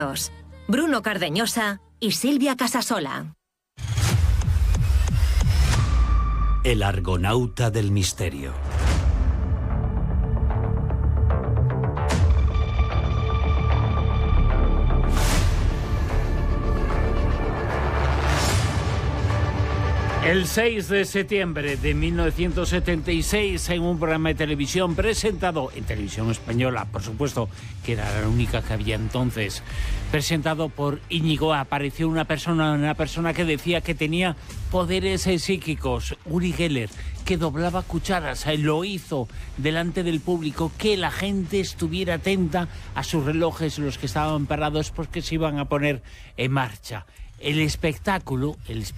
Bruno Cardeñosa y Silvia Casasola. El Argonauta del Misterio. El 6 de septiembre de 1976, en un programa de televisión presentado en televisión española, por supuesto, que era la única que había entonces, presentado por Íñigo, apareció una persona que decía que tenía poderes psíquicos, Uri Geller, que doblaba cucharas, lo hizo delante del público, que la gente estuviera atenta a sus relojes, los que estaban parados, porque se iban a poner en marcha. El espectáculo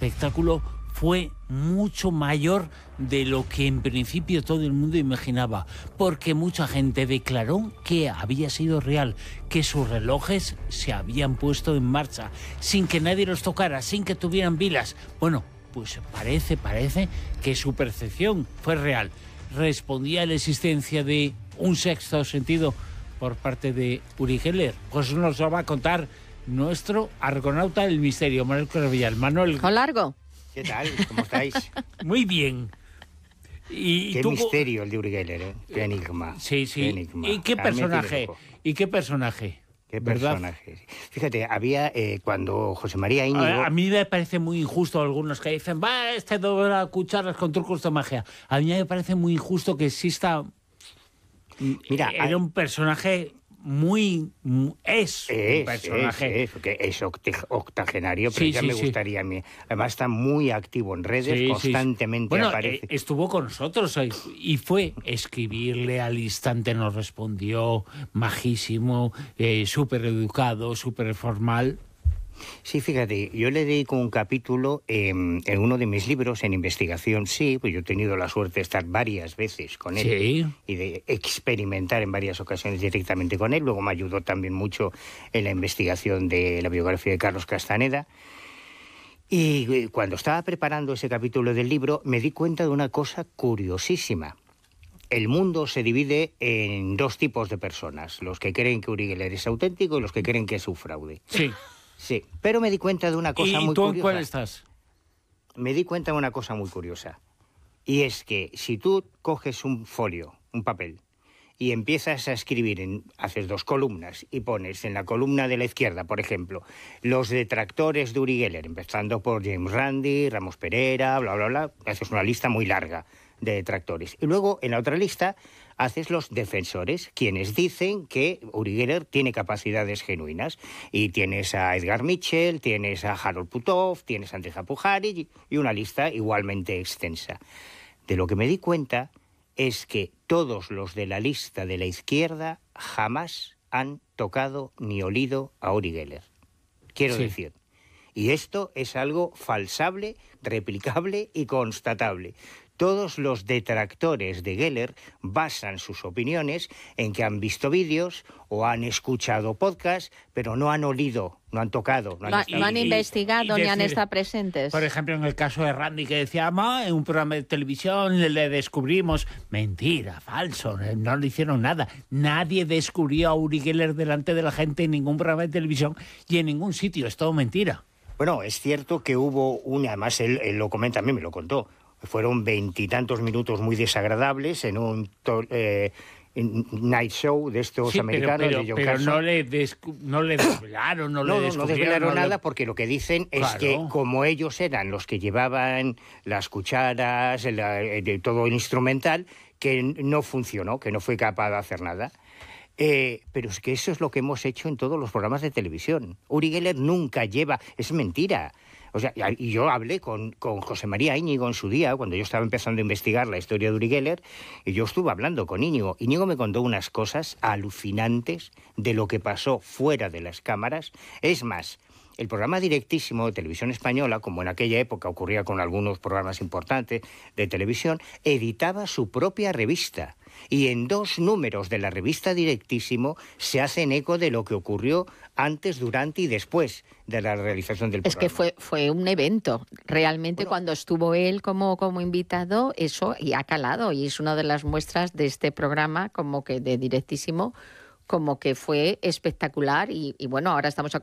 fue mucho mayor de lo que en principio todo el mundo imaginaba, porque mucha gente declaró que había sido real, que sus relojes se habían puesto en marcha, sin que nadie los tocara, sin que tuvieran pilas. Bueno, pues parece que su percepción fue real. Respondía a la existencia de un sexto sentido por parte de Uri Geller. Pues nos lo va a contar nuestro argonauta del misterio, Manuel Corvillal. Manuel. Con largo. ¿Qué tal? ¿Cómo estáis? Muy bien. Qué misterio el de Uri Geller, ¿eh? Qué enigma. Sí. Qué enigma. ¿Y qué personaje? Qué personaje? Fíjate, había cuando José María Íñigo... A mí me parece muy injusto algunos que dicen, este dobla cucharas con trucos de magia. A mí me parece muy injusto que exista... Mira, era un personaje... un personaje. Es octogenario, pero me gustaría a mí. Además está muy activo en redes, constantemente aparece. Estuvo con nosotros y fue escribirle al instante, nos respondió, majísimo, súper educado, súper formal. Sí, fíjate, yo le dedico un capítulo en uno de mis libros, en investigación, pues yo he tenido la suerte de estar varias veces con él y de experimentar en varias ocasiones directamente con él. Luego me ayudó también mucho en la investigación de la biografía de Carlos Castaneda. Y cuando estaba preparando ese capítulo del libro, me di cuenta de una cosa curiosísima. El mundo se divide en dos tipos de personas, los que creen que Uri Geller es auténtico y los que creen que es un fraude. Sí, pero me di cuenta de una cosa muy curiosa. ¿Y tú en cuál estás? Me di cuenta de una cosa muy curiosa. Y es que si tú coges un folio, un papel, y empiezas a escribir, haces dos columnas, y pones en la columna de la izquierda, por ejemplo, los detractores de Uri Geller, empezando por James Randi, Ramos Pereira, bla, bla, bla, haces una lista muy larga de detractores. Y luego, en la otra lista, haces los defensores, quienes dicen que Uri Geller tiene capacidades genuinas. Y tienes a Edgar Mitchell, tienes a Harold Puthoff, tienes a Andrija Pujarik y una lista igualmente extensa. De lo que me di cuenta es que todos los de la lista de la izquierda jamás han tocado ni olido a Uri Geller. Quiero decir, y esto es algo falsable, replicable y constatable. Todos los detractores de Geller basan sus opiniones en que han visto vídeos o han escuchado podcasts, pero no han olido, no han tocado. No han investigado ni han estado presentes. Por ejemplo, en el caso de Randy, que decía, en un programa de televisión le descubrimos. Mentira, falso, no le hicieron nada. Nadie descubrió a Uri Geller delante de la gente en ningún programa de televisión y en ningún sitio, es todo mentira. Bueno, es cierto que hubo además él lo comenta, a mí me lo contó, fueron 20 y tantos minutos muy desagradables en un night show de estos americanos de John Carson. Pero no le desvelaron, no desvelaron nada, porque lo que dicen es que como ellos eran los que llevaban las cucharas, todo el instrumental, que no funcionó, que no fue capaz de hacer nada. Pero es que eso es lo que hemos hecho en todos los programas de televisión. Uri Geller nunca lleva... Es mentira. O sea, y yo hablé con José María Íñigo en su día, cuando yo estaba empezando a investigar la historia de Uri Geller, y yo estuve hablando con Íñigo. Íñigo me contó unas cosas alucinantes de lo que pasó fuera de las cámaras. Es más, el programa directísimo de Televisión Española, como en aquella época ocurría con algunos programas importantes de televisión, editaba su propia revista. Y en 2 números de la revista Directísimo se hacen eco de lo que ocurrió antes, durante y después de la realización del programa. Es que fue un evento. Realmente, cuando estuvo él como invitado, eso y ha calado. Y es una de las muestras de este programa, como que de Directísimo, como que fue espectacular y bueno, ahora estamos